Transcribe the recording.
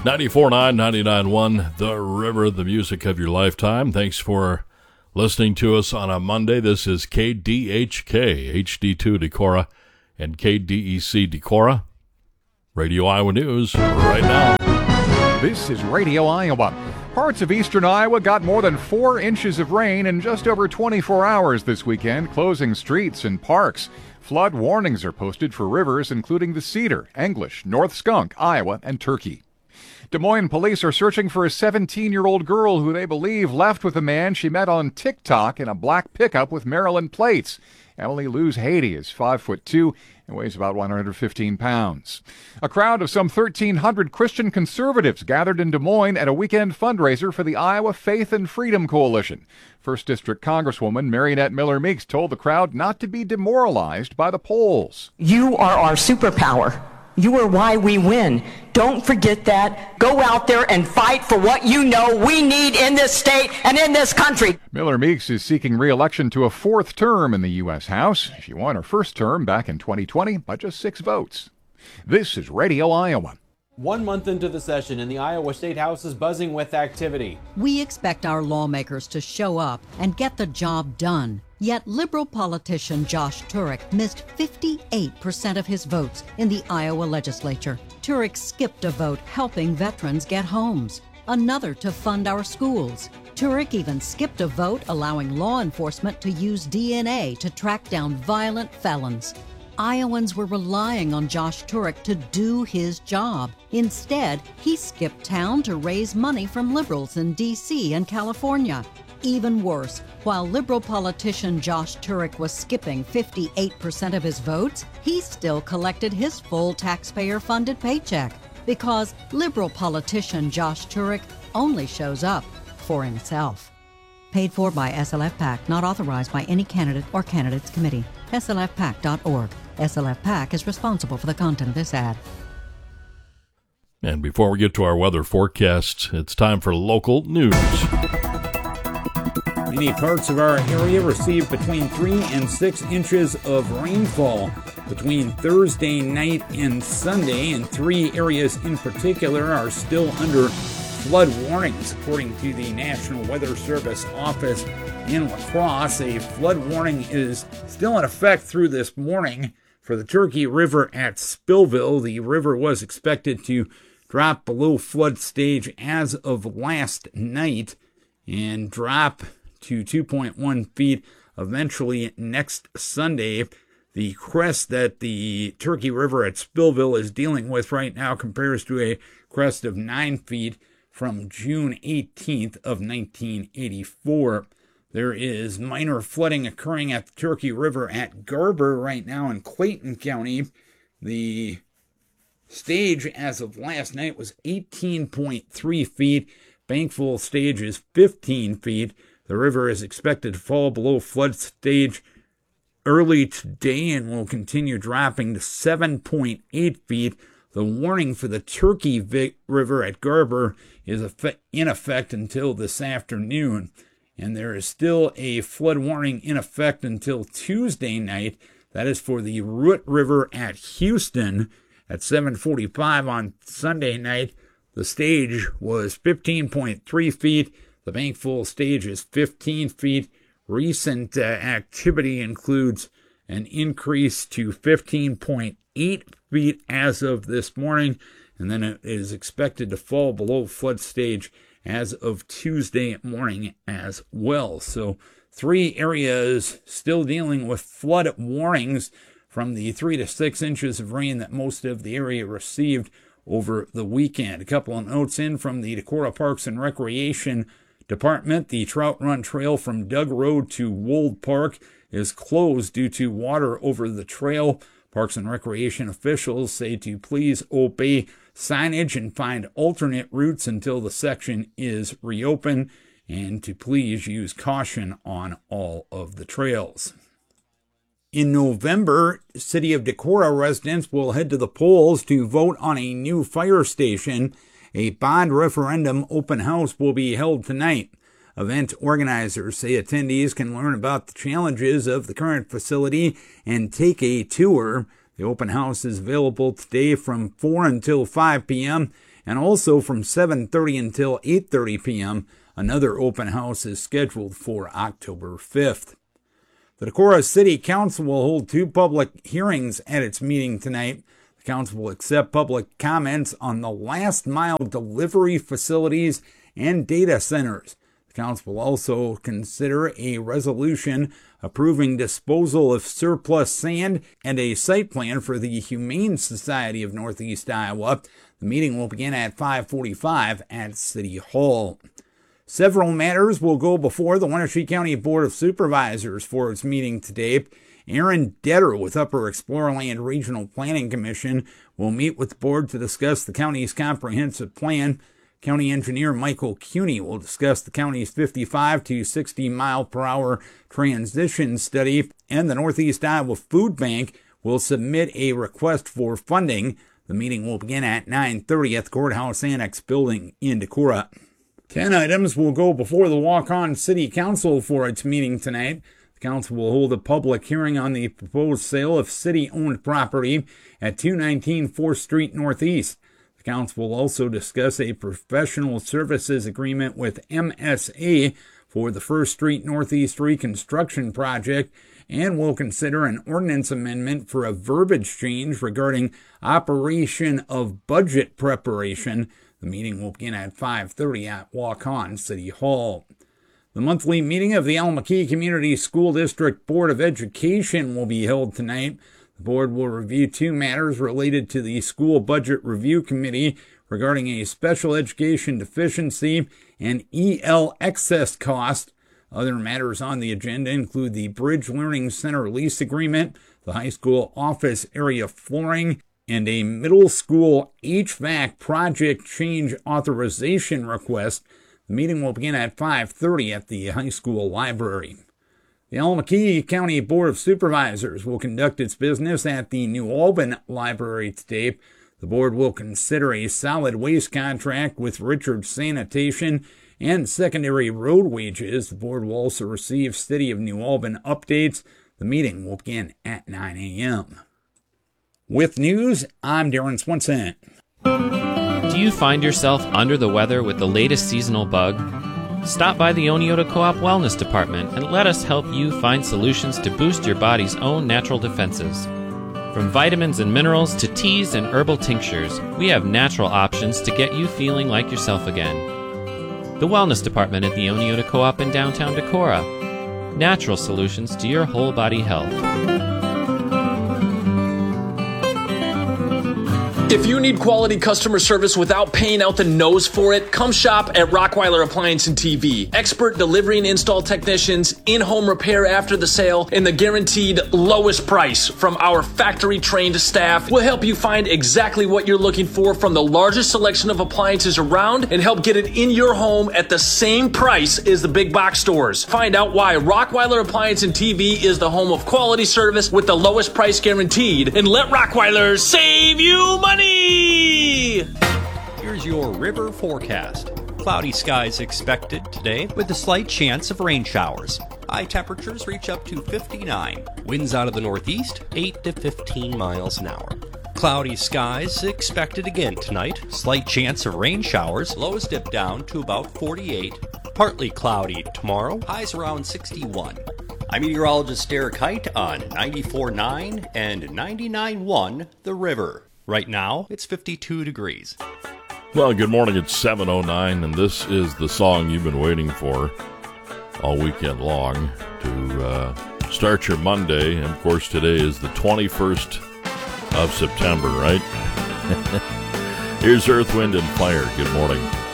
94.9, 99.1, The River, the music of your lifetime. Thanks for listening to us on a Monday. This is KDHK, HD2 Decorah, and KDEC Decorah. Radio Iowa News right now. This is Radio Iowa. Parts of eastern Iowa got more than 4 inches of rain in just over 24 hours this weekend, closing streets and parks. Flood warnings are posted for rivers including the Cedar, English, North Skunk, Iowa, and Turkey. Des Moines police are searching for a 17-year-old girl who they believe left with a man she met on TikTok in a black pickup with Maryland plates. Emily Luz Haiti is 5'2" and weighs about 115 pounds. A crowd of some 1,300 Christian conservatives gathered in Des Moines at a weekend fundraiser for the Iowa Faith and Freedom Coalition. First District Congresswoman Mariannette Miller Meeks told the crowd not to be demoralized by the polls. You are our superpower. You are why we win. Don't forget that. Go out there and fight for what you know we need in this state and in this country. Miller Meeks is seeking re-election to a 4th term in the U.S. House. She won her first term back in 2020 by just 6 votes. This is Radio Iowa. 1 month into the session, and the Iowa State House is buzzing with activity. We expect our lawmakers to show up and get the job done. Yet Liberal politician Josh Turek missed 58% of his votes in the Iowa legislature. Turek skipped a vote helping veterans get homes, another to fund our schools. Turek even skipped a vote allowing law enforcement to use DNA to track down violent felons. Iowans were relying on Josh Turek to do his job. Instead, he skipped town to raise money from liberals in D.C. and California. Even worse, while Liberal politician Josh Turek was skipping 58% of his votes, he still collected his full taxpayer-funded paycheck because Liberal politician Josh Turek only shows up for himself. Paid for by SLF PAC, not authorized by any candidate or candidates committee. SLFPAC.org. SLF PAC is responsible for the content of this ad. And before we get to our weather forecast, it's time for local news. Many parts of our area received between 3 and 6 inches of rainfall between Thursday night and Sunday, and 3 areas in particular are still under flood warnings. According to the National Weather Service office in La Crosse, a flood warning is still in effect through this morning for the Turkey River at Spillville. The river was expected to drop below flood stage as of last night and drop to 2.1 feet eventually next Sunday. The crest that the Turkey River at Spillville is dealing with right now compares to a crest of 9 feet from June 18th of 1984. There is minor flooding occurring at the Turkey River at Garber right now in Clayton County. The stage as of last night was 18.3 feet. Bankfull stage is 15 feet. The river is expected to fall below flood stage early today and will continue dropping to 7.8 feet. The warning for the Turkey River at Garber is in effect until this afternoon. And there is still a flood warning in effect until Tuesday night. That is for the Root River at Houston at 7:45 on Sunday night. The stage was 15.3 feet. The bankfull stage is 15 feet. Recent activity includes an increase to 15.8 feet as of this morning, and then it is expected to fall below flood stage as of Tuesday morning as well. So 3 areas still dealing with flood warnings from the 3 to 6 inches of rain that most of the area received over the weekend. A couple of notes in from the Decorah Parks and Recreation Department. The Trout Run Trail from Doug Road to Wold Park is closed due to water over the trail. Parks and Recreation officials say to please obey signage and find alternate routes until the section is reopened, and to please use caution on all of the trails. In November, City of Decorah residents will head to the polls to vote on a new fire station. A bond referendum open house will be held tonight. Event organizers say attendees can learn about the challenges of the current facility and take a tour. The open house is available today from 4 until 5 p.m. And also from 7:30 until 8:30 p.m., another open house is scheduled for October 5th. The Decorah City Council will hold 2 public hearings at its meeting tonight. The council will accept public comments on the last mile delivery facilities and data centers. The council will also consider a resolution approving disposal of surplus sand and a site plan for the Humane Society of Northeast Iowa. The meeting will begin at 5:45 at City Hall. Several matters will go before the Wenatchee County Board of Supervisors for its meeting today. Aaron Detter with Upper Explorerland Regional Planning Commission will meet with the board to discuss the county's comprehensive plan. County Engineer Michael Cuney will discuss the county's 55 to 60 mile per hour transition study, and the Northeast Iowa Food Bank will submit a request for funding. The meeting will begin at 9:30 at the Courthouse Annex building in Decorah. 10 items will go before the Waukon City Council for its meeting tonight. The council will hold a public hearing on the proposed sale of city-owned property at 219 4th Street Northeast. The council will also discuss a professional services agreement with MSA for the 1st Street Northeast reconstruction project, and will consider an ordinance amendment for a verbiage change regarding operation of budget preparation. The meeting will begin at 5:30 at Waukon City Hall. The monthly meeting of the Almakee Community School District Board of Education will be held tonight. The board will review 2 matters related to the School Budget Review Committee regarding a special education deficiency and EL excess cost. Other matters on the agenda include the Bridge Learning Center lease agreement, the high school office area flooring, and a middle school HVAC project change authorization request. The meeting will begin at 5:30 at the high school library. The Almakee County Board of Supervisors will conduct its business at the New Albin Library today. The board will consider a solid waste contract with Richards Sanitation and secondary road wages. The board will also receive City of New Albin updates. The meeting will begin at 9 a.m. With news, I'm Darren Swenson. Do you find yourself under the weather with the latest seasonal bug? Stop by the Oneota Co-op Wellness Department and let us help you find solutions to boost your body's own natural defenses. From vitamins and minerals to teas and herbal tinctures, we have natural options to get you feeling like yourself again. The Wellness Department at the Oneota Co-op in downtown Decorah. Natural solutions to your whole body health. If you need quality customer service without paying out the nose for it, come shop at Rockweiler Appliance and TV. Expert delivery and install technicians, in-home repair after the sale, and the guaranteed lowest price from our factory-trained staff will help you find exactly what you're looking for from the largest selection of appliances around and help get it in your home at the same price as the big box stores. Find out why Rockweiler Appliance and TV is the home of quality service with the lowest price guaranteed, and let Rockweiler save you money! Here's your river forecast. Cloudy skies expected today with a slight chance of rain showers. High temperatures reach up to 59. Winds out of the northeast, 8 to 15 miles an hour. Cloudy skies expected again tonight. Slight chance of rain showers. Lows dip down to about 48. Partly cloudy tomorrow. Highs around 61. I'm meteorologist Derek Height on 94.9 and 99.1 The River. Right now, it's 52 degrees. Well, good morning. It's 7:09, and this is the song you've been waiting for all weekend long to start your Monday. And, of course, today is the 21st of September, right? Here's Earth, Wind, and Fire. Good morning.